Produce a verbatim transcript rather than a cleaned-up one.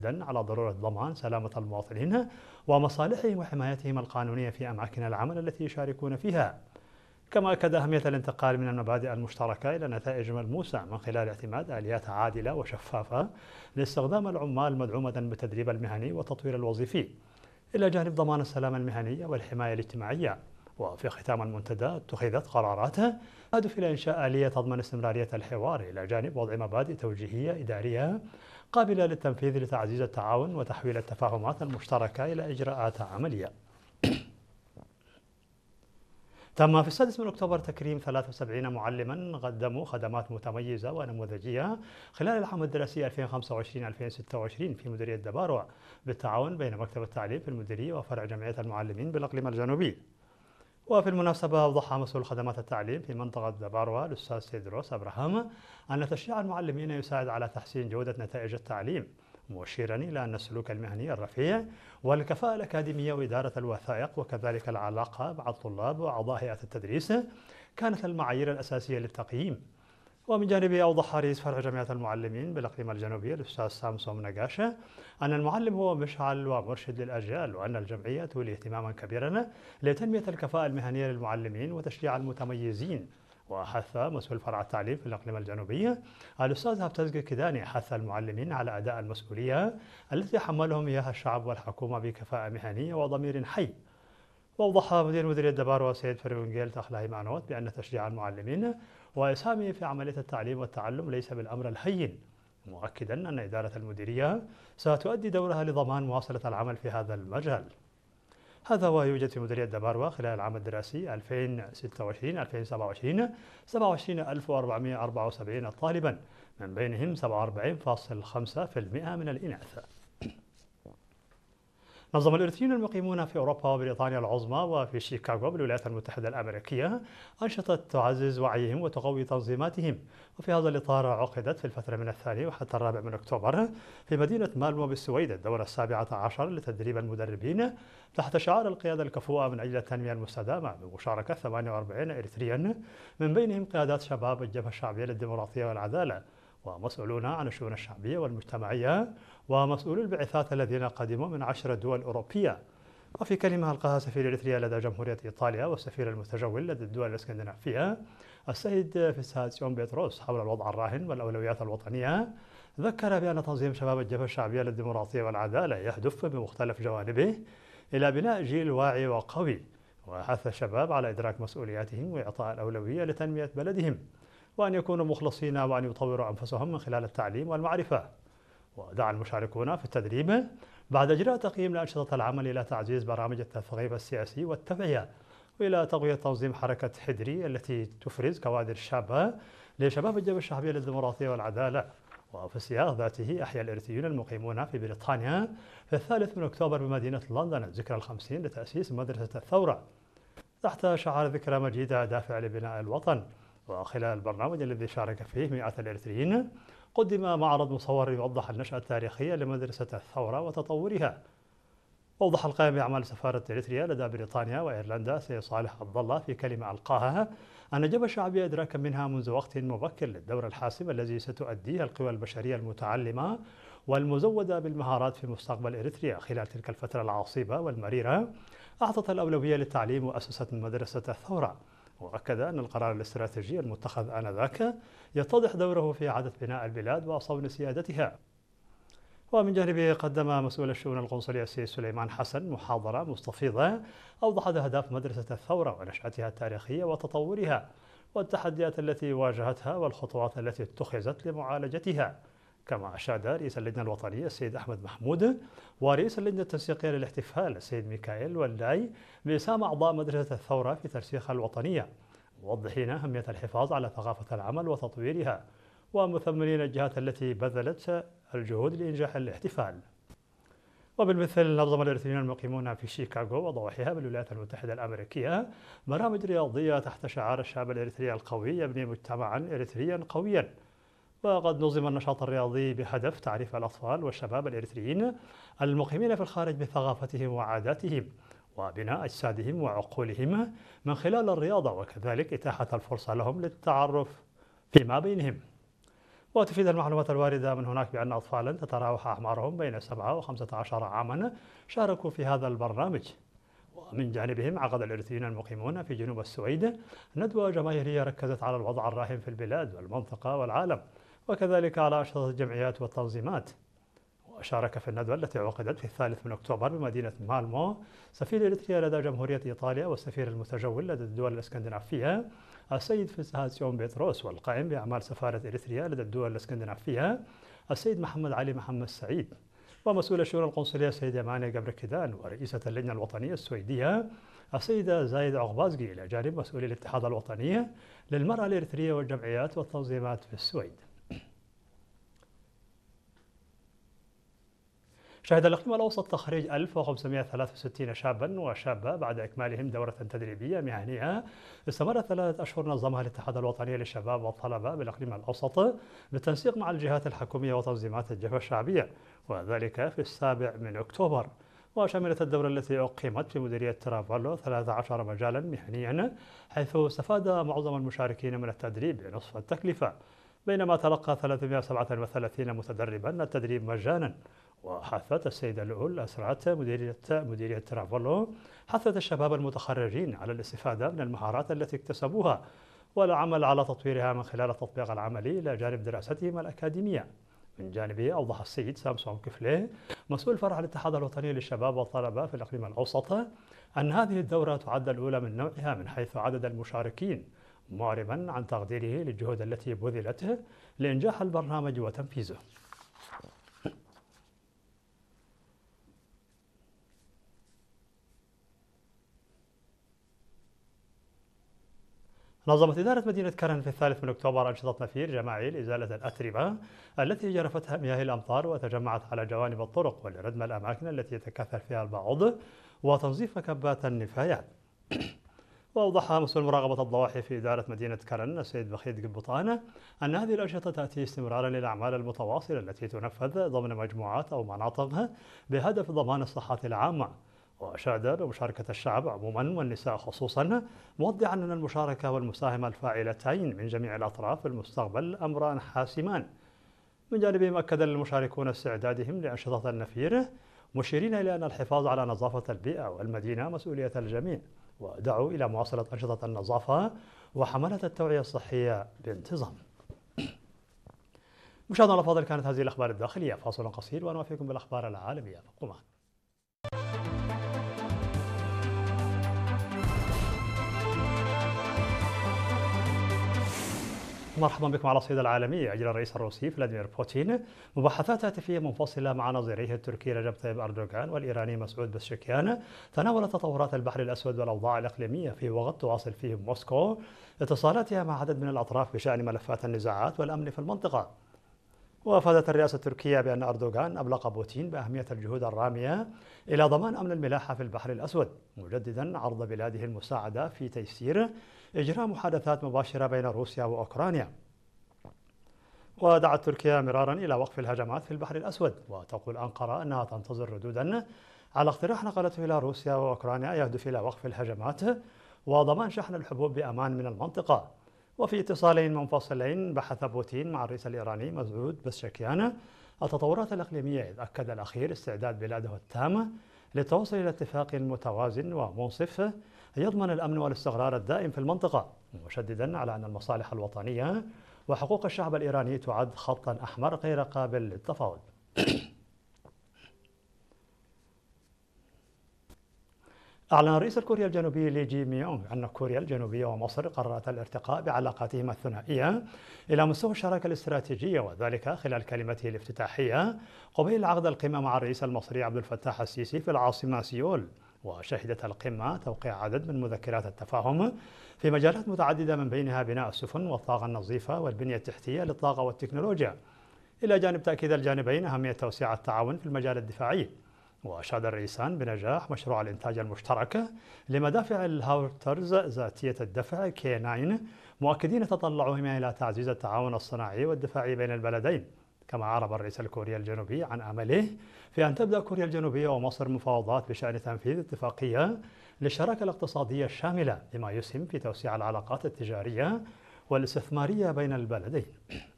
على ضرورة ضمان سلامة المواطنين ومصالحهم وحمايتهم القانونية في أماكن العمل التي يشاركون فيها. كما أكد أهمية الانتقال من المبادئ المشتركة إلى نتائج ملموسة من خلال اعتماد آليات عادلة وشفافة لاستخدام العمال مدعومة بالتدريب المهني والتطوير الوظيفي، إلى جانب ضمان السلامة المهنية والحماية الاجتماعية. وفي ختام المنتدى اتخذت قرارات تهدف إلى إنشاء آلية تضمن استمرارية الحوار، إلى جانب وضع مبادئ توجيهية إدارية قابلة للتنفيذ لتعزيز التعاون وتحويل التفاهمات المشتركة إلى إجراءات عملية. تم في السادس من أكتوبر تكريم ثلاثة وسبعين معلما قدموا خدمات متميزة ونموذجية خلال العام الدراسي ألفين وخمسة وعشرين ألفين وستة وعشرين في مديرية دبارو، بالتعاون بين مكتب التعليم في المديرية وفرع جمعية المعلمين بالإقليم الجنوبي. وفي المناسبة أوضح مسؤول خدمات التعليم في منطقة دبارو الأستاذ سيدروس أبراهام أن تشجيع المعلمين يساعد على تحسين جودة نتائج التعليم، مشيرا إلى أن السلوك المهني الرفيع والكفاءة الأكاديمية وإدارة الوثائق وكذلك العلاقة مع الطلاب وأعضاء هيئة التدريس كانت المعايير الأساسية للتقييم. ومن جانبه أوضح رئيس فرع جمعية المعلمين بالإقليم الجنوبي الأستاذ سامسون نقاشة أن المعلم هو مشعل ومرشد للأجيال، وأن الجمعية تولي اهتماما كبيرا لتنمية الكفاءة المهنية للمعلمين وتشجيع المتميزين. وحث مسؤول فرع التعليم في الإقليم الجنوبي الأستاذ هبتزق كداني حث المعلمين على أداء المسؤولية التي حملهم إياها الشعب والحكومة بكفاءة مهنية وضمير حي. وأوضح مدير مديرية دبارو سيد فريونجيل تخلاي معنوت بأن تشجيع المعلمين وإسهامهم في عملية التعليم والتعلم ليس بالأمر الهين، مؤكدا أن إدارة المديرية ستؤدي دورها لضمان مواصلة العمل في هذا المجال. هذا ويوجد في مديرية دبارو خلال العام الدراسي ألفين وستة وعشرين ألفين وسبعة وعشرين سبعة وعشرين ألف وأربعمائة وأربعة وسبعين طالبا، من بينهم سبعة وأربعين فاصلة خمسة بالمئة من الإناث. نظم الإرثيين المقيمون في أوروبا وبريطانيا العظمى وفي شيكاغو بالولايات المتحدة الأمريكية أنشطة تعزز وعيهم وتقوي تنظيماتهم. وفي هذا الإطار عقدت في الفترة من الثاني وحتى الرابع من أكتوبر في مدينة مالمو بالسويد الدورة السابعة عشر لتدريب المدربين تحت شعار القيادة الكفؤة من أجل التنمية المستدامة، بمشاركة ثمانية وأربعين إريتريا من بينهم قيادات شباب الجبهة الشعبية للديمقراطية والعدالة ومسؤولون عن الشؤون الشعبية والمجتمعية ومسؤولو البعثات الذين قدموا من عشر دول أوروبية. وفي كلمة ألقاها سفير إريتريا لدى جمهورية إيطاليا والسفير المتجول لدى الدول الإسكندنافية السيد فيساتسيون بيتروس حول الوضع الراهن والأولويات الوطنية، ذكر بأن تنظيم شباب الجبهة الشعبية للديمقراطية والعدالة يهدف بمختلف جوانبه إلى بناء جيل واعي وقوي، وحث الشباب على إدراك مسؤولياتهم وإعطاء الأولوية لتنمية بلدهم، وأن يكونوا مخلصين وأن يطوروا أنفسهم من خلال التعليم والمعرفة. ودعا المشاركون في التدريب بعد إجراء تقييم لأنشطة العمل إلى تعزيز برامج التثقيف السياسي والتوعية، وإلى تقوية تنظيم حركة حدري التي تفرز كوادر شابة لشباب الجبهة الشعبية للديمقراطية والعدالة. وفي السياق ذاته أحيا الإرثيون المقيمون في بريطانيا في الثالث من أكتوبر بمدينة لندن الذكرى الخمسين لتأسيس مدرسة الثورة تحت شعار ذكرى مجيدة دافع لبناء الوطن. وخلال البرنامج الذي شارك فيه مئات الإريتريين قدم معرض مصور يوضح النشأة التاريخية لمدرسة الثورة وتطورها. أوضح القائم بأعمال سفارة إريتريا لدى بريطانيا وإيرلندا سيد صالح عبد الله في كلمة ألقاها أن الجبهة الشعبية إدراكا منها منذ وقت مبكر للدور الحاسم الذي ستؤديه القوى البشرية المتعلمة والمزودة بالمهارات في مستقبل إريتريا خلال تلك الفترة العصيبة والمريرة، أعطت الأولوية للتعليم وأسست مدرسة الثورة. وأكد أن القرار الاستراتيجي المتخذ آنذاك يتضح دوره في إعادة بناء البلاد وصون سيادتها. ومن جانبه قدم مسؤول الشؤون القنصلية السيد سليمان حسن محاضرة مستفيضة أوضحت أهداف مدرسة الثورة ونشأتها التاريخية وتطورها والتحديات التي واجهتها والخطوات التي اتخذت لمعالجتها. كما أشاد رئيس اللجنة الوطنية السيد أحمد محمود ورئيس اللجنة التنسيقية للاحتفال السيد ميكائيل والداي بإسهام أعضاء مدرسة الثورة في ترسيخها الوطنية، موضحين أهمية الحفاظ على ثقافة العمل وتطويرها ومثمرين الجهات التي بذلت الجهود لإنجاح الاحتفال. وبالمثل نظم الإرثيون المقيمون في شيكاغو وضواحيها بالولايات المتحدة الأمريكية برامج رياضية تحت شعار الشعب الإريتريي القوي يبني مجتمعا إريتريا قويا. وقد نظم النشاط الرياضي بهدف تعريف الأطفال والشباب الإريتريين المقيمين في الخارج بثقافتهم وعاداتهم وبناء أجسادهم وعقولهم من خلال الرياضة، وكذلك إتاحة الفرصة لهم للتعرف فيما بينهم. وتفيد المعلومات الواردة من هناك بأن أطفالا تتراوح أعمارهم بين سبعة وخمسة عشر عاما شاركوا في هذا البرنامج. ومن جانبهم عقد الإريتريين المقيمون في جنوب السويد ندوة جماهيرية ركزت على الوضع الراهن في البلاد والمنطقة والعالم، وكذلك على أنشطة الجمعيات والتنظيمات. وشارك في الندوة التي عقدت في الثالث من أكتوبر بمدينة مالمو سفير إريتريا لدى جمهورية إيطاليا والسفير المتجول لدى الدول الإسكندنافية السيد فيسهاسيون بيتروس، والقائم بأعمال سفارة إريتريا لدى الدول الإسكندنافية السيد محمد علي محمد سعيد، ومسؤول الشؤون القنصلية السيد يماني جبركيدان، ورئيسة اللجنة الوطنية السويدية السيدة زايد عقبازجي، إلى جانب مسؤولي الاتحاد الوطني للمرأة الإريترية والجمعيات والتنظيمات في السويد. شهد الإقليم الأوسط تخريج ألف وخمسمائة وثلاثة وستين شابا وشابة بعد إكمالهم دورة تدريبية مهنية استمرت ثلاثة أشهر نظمها الاتحاد الوطني للشباب والطلبة بالإقليم الأوسط بالتنسيق مع الجهات الحكومية وتنظيمات الجبهة الشعبية، وذلك في السابع من أكتوبر. وشملت الدورة التي أقيمت في مديرية ترافالو ثلاث عشر مجالا مهنيا، حيث استفاد معظم المشاركين من التدريب بنصف التكلفة، بينما تلقى ثلاثمائة وسبعة وثلاثين متدربا التدريب مجانا. وحثت السيدة لؤول أسرات مديرية مديرية ترافالو حثت الشباب المتخرجين على الاستفادة من المهارات التي اكتسبوها والعمل على تطويرها من خلال التطبيق العملي إلى جانب دراستهم الأكاديمية. من جانبه أوضح السيد سامسون كفليه مسؤول فرع الاتحاد الوطني للشباب والطلبة في الإقليم الأوسط أن هذه الدورة تعد الأولى من نوعها من حيث عدد المشاركين، معربا عن تقديره للجهود التي بذلت لإنجاح البرنامج وتنفيذه. نظمت إدارة مدينة كرن في الثالث من أكتوبر أنشطة نفير جماعي لإزالة الأتربة التي جرفتها مياه الأمطار وتجمعت على جوانب الطرق، ولردم الأماكن التي يتكاثر فيها البعوض وتنظيف مكبات النفايات. وأوضح مسؤول مراقبة الضواحي في إدارة مدينة كرن السيد بخيت قبطان أن هذه الأنشطة تأتي استمرارا للأعمال المتواصلة التي تنفذ ضمن مجموعات أو مناطق بهدف ضمان الصحة العامة. وأشاد بمشاركة الشعب عموما والنساء خصوصا، موضحا أن المشاركة والمساهمة الفاعلتين من جميع الأطراف في المستقبل أمران حاسمان. من جانبهم أكد المشاركون استعدادهم لأنشطة النفير، مشيرين إلى أن الحفاظ على نظافة البيئة والمدينة مسؤولية الجميع، ودعوا إلى مواصلة أنشطة النظافة وحملة التوعية الصحية بانتظام. مشاهدينا الأفاضل، كانت هذه الأخبار الداخلية. فاصل قصير ونوافيكم بالأخبار العالمية. فابقوا معنا. مرحبا بكم على الصيد العالمي. أجرى الرئيس الروسي فلاديمير بوتين مباحثات هاتفية منفصلة مع نظيريه التركي رجب طيب أردوغان والإيراني مسعود بزشكيان تناولت تطورات البحر الأسود والأوضاع الإقليمية في وقت تواصل فيه موسكو اتصالاتها مع عدد من الأطراف بشأن ملفات النزاعات والأمن في المنطقة. وأفادت الرئاسة التركية بأن أردوغان أبلغ بوتين بأهمية الجهود الرامية إلى ضمان أمن الملاحة في البحر الأسود، مجددا عرض بلاده المساعدة في تيسير إجراء محادثات مباشرة بين روسيا وأوكرانيا. ودعت تركيا مرارا إلى وقف الهجمات في البحر الأسود، وتقول أنقرة أنها تنتظر ردودا على اقتراح نقلته إلى روسيا وأوكرانيا يهدف إلى وقف الهجمات وضمان شحن الحبوب بأمان من المنطقة. وفي اتصالين منفصلين بحث بوتين مع الرئيس الإيراني مسعود بزشكيان التطورات الإقليمية، إذ أكد الأخير استعداد بلاده التام للتوصل إلى اتفاق متوازن ومنصف يضمن الأمن والاستقرار الدائم في المنطقة، مشددا على أن المصالح الوطنية وحقوق الشعب الإيراني تعد خطا أحمر غير قابل للتفاوض. أعلن رئيس كوريا الجنوبية لي جي ميونغ أن كوريا الجنوبية ومصر قررتا الارتقاء بعلاقاتهما الثنائية إلى مستوى الشراكة الاستراتيجية، وذلك خلال كلمته الافتتاحية قبيل عقد القمة مع الرئيس المصري عبد الفتاح السيسي في العاصمة سيول. وشهدت القمة توقيع عدد من مذكرات التفاهم في مجالات متعددة، من بينها بناء السفن والطاقة النظيفة والبنية التحتية للطاقة والتكنولوجيا، إلى جانب تأكيد الجانبين أهمية توسيع التعاون في المجال الدفاعي. وأشاد الرئيسان بنجاح مشروع الإنتاج المشترك لمدافع الهاورترز ذاتية الدفع كي تسعة، مؤكدين تطلعهما إلى تعزيز التعاون الصناعي والدفاعي بين البلدين. كما أعرب الرئيس الكوري الجنوبي عن أمله في أن تبدأ كوريا الجنوبية ومصر مفاوضات بشأن تنفيذ اتفاقية للشراكة الاقتصادية الشاملة، بما يسهم في توسيع العلاقات التجارية والاستثمارية بين البلدين.